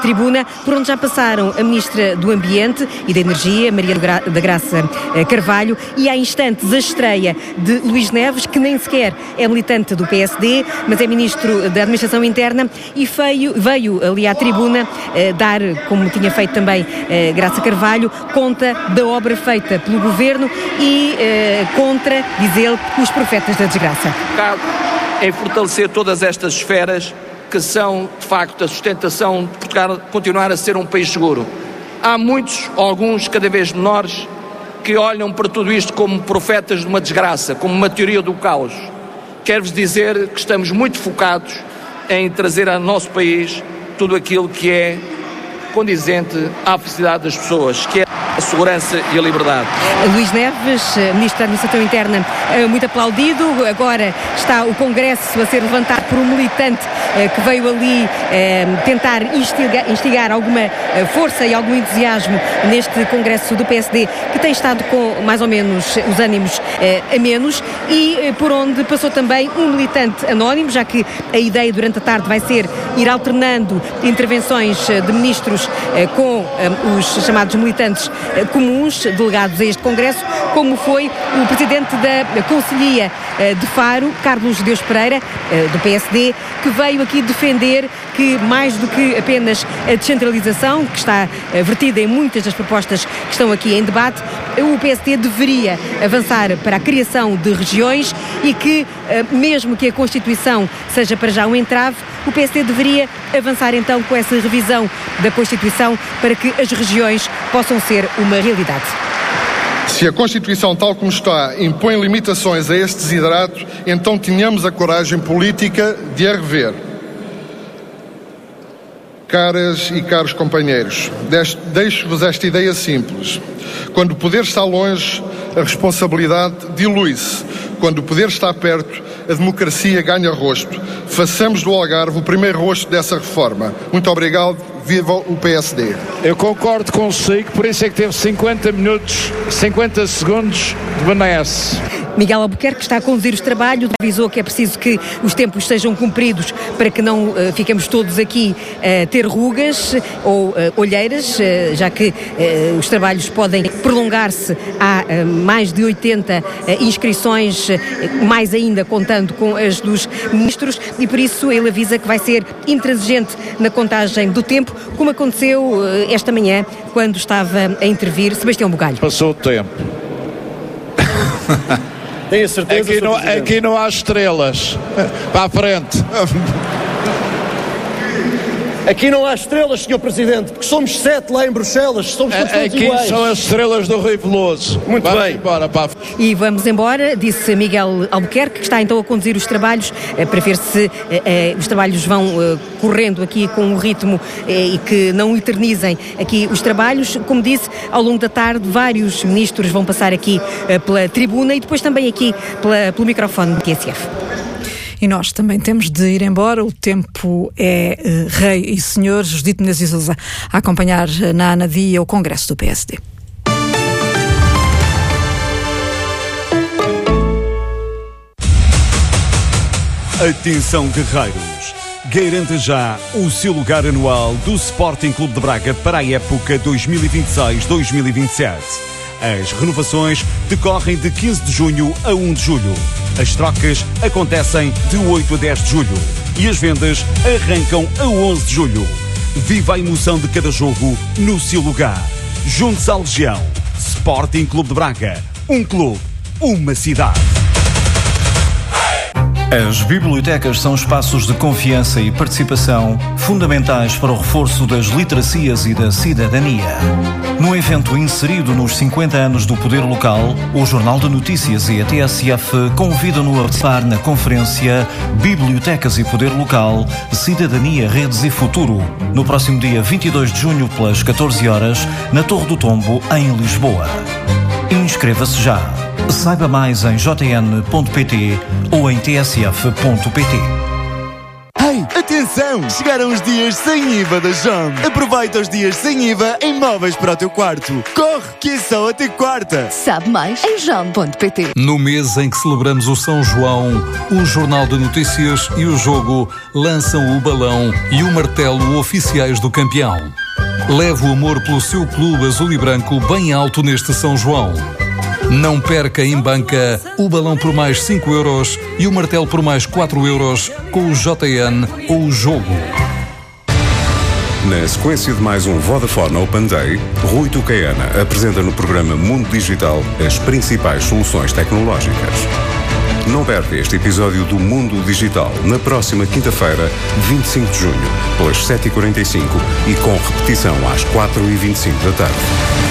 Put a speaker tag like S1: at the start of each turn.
S1: tribuna, por onde já passaram a Ministra do Ambiente e da Energia, Maria da Graça Carvalho, e há instantes a estreia de Luís Neves, que nem sequer é militante do PSD, mas é Ministro da Administração Interna, e veio ali à tribuna dar, como tinha feito também Graça Carvalho, conta da obra feita pelo Governo e contra, diz ele, os profetas da desgraça.
S2: Em fortalecer todas estas esferas que são, de facto, a sustentação de Portugal continuar a ser um país seguro. Há muitos, alguns cada vez menores, que olham para tudo isto como profetas de uma desgraça, como uma teoria do caos. Quero-vos dizer que estamos muito focados em trazer ao nosso país tudo aquilo que é condizente à felicidade das pessoas, que é a segurança e a liberdade.
S1: Luís Neves, Ministro da Administração Interna, muito aplaudido. Agora está o Congresso a ser levantado por um militante que veio ali tentar instigar alguma força e algum entusiasmo neste Congresso do PSD, que tem estado com mais ou menos os ânimos a menos, e por onde passou também um militante anónimo, já que a ideia durante a tarde vai ser ir alternando intervenções de ministros com os chamados militantes comuns, delegados a este Congresso, como foi o Presidente da Conselhia de Faro, Carlos Deus Pereira, do PSD, que veio aqui defender que, mais do que apenas a descentralização, que está vertida em muitas das propostas que estão aqui em debate, o PSD deveria avançar para a criação de regiões e que, mesmo que a Constituição seja para já um entrave, o PSD deveria avançar então com essa revisão da Constituição para que as regiões possam ser uma realidade.
S3: Se a Constituição, tal como está, impõe limitações a este desiderato, então tenhamos a coragem política de a rever. Caras e caros companheiros, deixo-vos esta ideia simples. Quando o poder está longe, a responsabilidade dilui-se. Quando o poder está perto, a democracia ganha rosto. Façamos do Algarve o primeiro rosto dessa reforma. Muito obrigado. Viva o PSD.
S4: Eu concordo consigo, por isso é que teve 50 segundos de benesse.
S1: Miguel Albuquerque está a conduzir os trabalhos, avisou que é preciso que os tempos sejam cumpridos para que não fiquemos todos aqui a ter rugas ou olheiras, já que os trabalhos podem prolongar-se. Há mais de 80 inscrições, mais ainda contando com as dos ministros, e por isso ele avisa que vai ser intransigente na contagem do tempo, como aconteceu esta manhã, quando estava a intervir Sebastião Bugalho.
S4: Passou o tempo.
S5: Tenho certeza.
S4: Aqui não há estrelas. Para a frente.
S5: Aqui não há estrelas, Sr. Presidente, porque somos 7 lá em Bruxelas, somos todos
S4: aqui
S5: iguais.
S4: São as estrelas do Rui Veloso.
S5: Muito bem.
S4: Embora,
S1: e vamos embora, disse Miguel Albuquerque, que está então a conduzir os trabalhos para ver se os trabalhos vão correndo aqui com um ritmo e que não eternizem aqui os trabalhos. Como disse, ao longo da tarde vários ministros vão passar aqui pela tribuna e depois também aqui pelo microfone do TSF.
S6: E nós também temos de ir embora. O tempo é rei e senhor. Judite Menezes e Sousa a acompanhar na Ana Dia o Congresso do PSD.
S7: Atenção, guerreiros! Garanta já o seu lugar anual do Sporting Clube de Braga para a época 2026-2027. As renovações decorrem de 15 de junho a 1 de julho. As trocas acontecem de 8 a 10 de julho. E as vendas arrancam a 11 de julho. Viva a emoção de cada jogo no seu lugar. Junte-se à Legião. Sporting Clube de Braga. Um clube, uma cidade.
S8: As bibliotecas são espaços de confiança e participação fundamentais para o reforço das literacias e da cidadania. Num evento inserido nos 50 anos do Poder Local, o Jornal de Notícias e a TSF convidam-no a participar na conferência Bibliotecas e Poder Local, Cidadania, Redes e Futuro, no próximo dia 22 de junho, pelas 14 horas, na Torre do Tombo, em Lisboa. Inscreva-se já. Saiba mais em jn.pt ou em tsf.pt.
S9: Ei, até Atenção! Chegaram os dias sem IVA da JOM. Aproveita os dias sem IVA em móveis para o teu quarto. Corre, que é só até quarta.
S10: Sabe mais em jom.pt.
S11: No mês em que celebramos o São João, o Jornal de Notícias e o Jogo lançam o balão e o martelo oficiais do campeão. Leve o amor pelo seu clube azul e branco bem alto neste São João. Não perca em banca o balão por mais 5 euros e o martelo por mais 4 euros com o JN ou o Jogo.
S12: Na sequência de mais um Vodafone Open Day, Rui Tucaiana apresenta no programa Mundo Digital as principais soluções tecnológicas. Não perca este episódio do Mundo Digital na próxima quinta-feira, 25 de junho, pelas 7h45 e com repetição às 4h25 da tarde.